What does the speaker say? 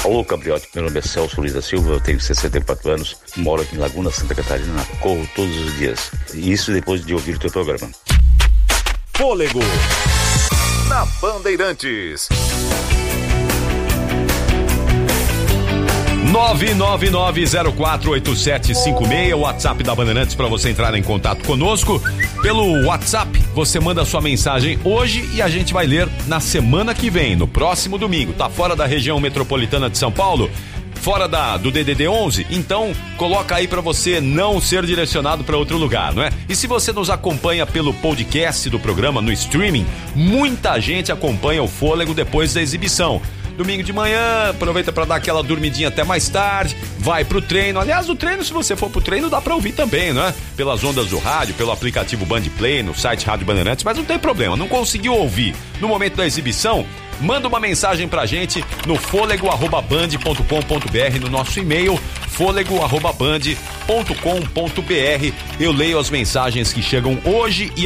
Alô, Cabriotti, meu nome é Celso Luiz da Silva, eu tenho 64 anos, moro aqui em Laguna, Santa Catarina, corro todos os dias. E isso depois de ouvir o teu programa. Fôlego na Bandeirantes. 999048756, o WhatsApp da Bandeirantes para você entrar em contato conosco. Pelo WhatsApp, você manda sua mensagem hoje e a gente vai ler na semana que vem, no próximo domingo. Tá fora da região metropolitana de São Paulo? Fora do DDD 11? Então, coloca aí para você não ser direcionado para outro lugar, não é? E se você nos acompanha pelo podcast do programa, no streaming, muita gente acompanha o Fôlego depois da exibição. Domingo de manhã, aproveita para dar aquela dormidinha até mais tarde, vai pro treino. Aliás, o treino, se você for pro treino, dá para ouvir também, né? Pelas ondas do rádio, pelo aplicativo Band Play, no site Rádio Bandeirantes, mas não tem problema, não conseguiu ouvir no momento da exibição? Manda uma mensagem pra gente no fôlego@band.com.br, no nosso e-mail fôlego@band.com.br. Eu leio as mensagens que chegam hoje e